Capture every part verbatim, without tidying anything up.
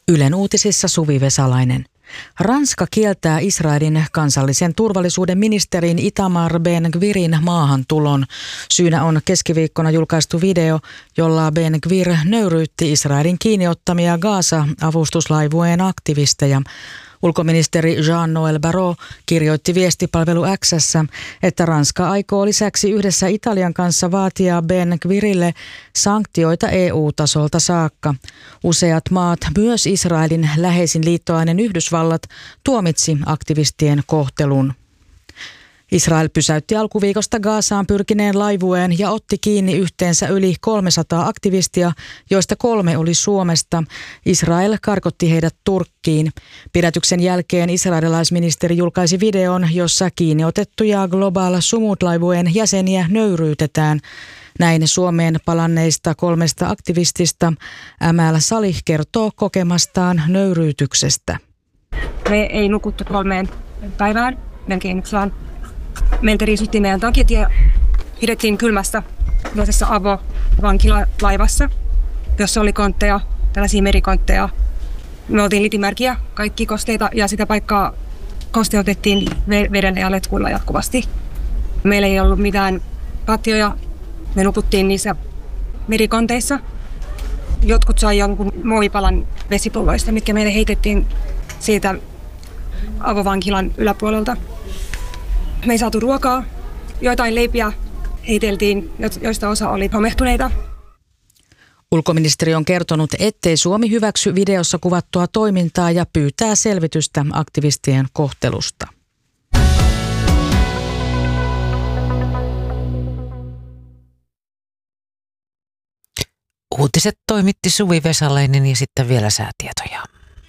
Ylen uutisissa Suvi Vesalainen. Ranska kieltää Israelin kansallisen turvallisuuden ministerin Itamar Ben-Gvirin maahantulon. Syynä on keskiviikkona julkaistu video, jolla Ben-Gvir nöyryytti Israelin kiinniottamia Gaza-avustuslaivueen aktivisteja. Ulkoministeri Jean-Noël Barrot kirjoitti viestipalvelu X:ssä, että Ranska aikoo lisäksi yhdessä Italian kanssa vaatia Ben-Gvirille sanktioita E U-tasolta saakka. Useat maat, myös Israelin läheisin liittolainen Yhdysvallat, tuomitsi aktivistien kohtelun. Israel pysäytti alkuviikosta Gazaan pyrkineen laivueen ja otti kiinni yhteensä yli kolmesataa aktivistia, joista kolme oli Suomesta. Israel karkotti heidät Turkkiin. Pidätyksen jälkeen israelilaisministeri julkaisi videon, jossa kiinni otettuja Global Sumud-laivueen jäseniä nöyryytetään. Näin Suomeen palanneista kolmesta aktivistista Amal Salih kertoo kokemastaan nöyryytyksestä. Me ei nukuttu kolmeen päivään, melkein yksään. Meiltä riisuttiin meidän takit ja pidettiin kylmästä tällaisessa avovankilalaivassa, jossa oli kontteja, tällaisia merikontteja. Me oltiin litimärkiä, kaikki kosteita ja sitä paikkaa kosteutettiin vedellä ja letkuilla jatkuvasti. Meillä ei ollut mitään patjoja, me nukuttiin niissä merikonteissa. Jotkut sai jonkun muovipalan vesipulloista, mitkä meille heitettiin siitä avovankilan yläpuolelta. Me ei saatu ruokaa, joitain leipiä heiteltiin, joista osa oli homehtuneita. Ulkoministeri on kertonut, ettei Suomi hyväksy videossa kuvattua toimintaa ja pyytää selvitystä aktivistien kohtelusta. Uutiset toimitti Suvi Vesalainen ja sitten vielä säätietoja.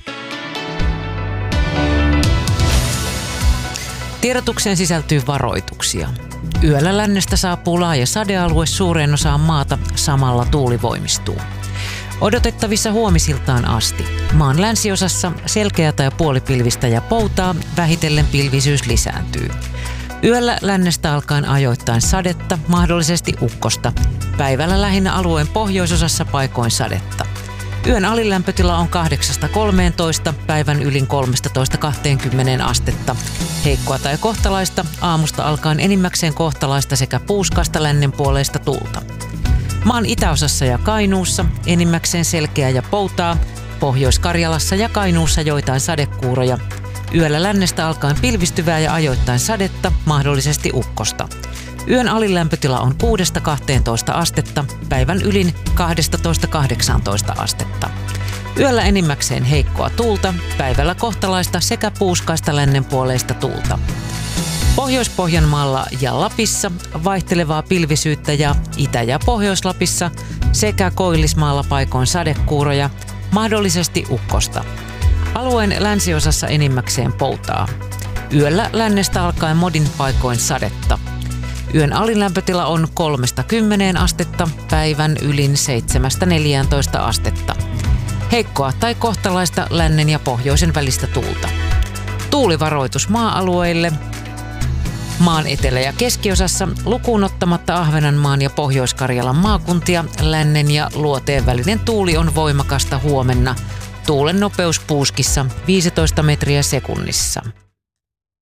Tiedotukseen sisältyy varoituksia. Yöllä lännestä saapuu laaja sadealue suureen osaan maata, samalla tuuli voimistuu. Odotettavissa huomisiltaan asti. Maan länsiosassa selkeätä ja puolipilvistä ja poutaa, vähitellen pilvisyys lisääntyy. Yöllä lännestä alkaen ajoittain sadetta, mahdollisesti ukkosta. Päivällä lähinnä alueen pohjoisosassa paikoin sadetta. Yön alilämpötila on kahdeksasta kolmeentoista, päivän ylin kolmetoista kaksikymmentä astetta. Heikkoa tai kohtalaista, aamusta alkaen enimmäkseen kohtalaista sekä puuskasta lännenpuoleista tuulta. Maan itäosassa ja Kainuussa enimmäkseen selkeää ja poutaa, Pohjois-Karjalassa ja Kainuussa joitain sadekuuroja. Yöllä lännestä alkaen pilvistyvää ja ajoittain sadetta, mahdollisesti ukkosta. Yön alilämpötila on kuudesta kahteentoista astetta, päivän ylin kaksitoista kahdeksantoista astetta. Yöllä enimmäkseen heikkoa tuulta, päivällä kohtalaista sekä puuskaista lännenpuoleista tuulta. Pohjois-Pohjanmaalla ja Lapissa vaihtelevaa pilvisyyttä ja Itä- ja Pohjois-Lapissa sekä Koillismaalla paikoin sadekuuroja, mahdollisesti ukkosta. Alueen länsiosassa enimmäkseen poutaa. Yöllä lännestä alkaen modin paikoin sadetta. Yön alilämpötila on kolmesta kymmeneen astetta, päivän ylin seitsemästä neljääntoista astetta. Heikkoa tai kohtalaista lännen ja pohjoisen välistä tuulta. Tuulivaroitus maa-alueille. Maan etelä- ja keskiosassa lukuun ottamatta Ahvenanmaan ja Pohjois-Karjalan maakuntia lännen ja luoteen välinen tuuli on voimakasta huomenna. Tuulen nopeus puuskissa viisitoista metriä sekunnissa.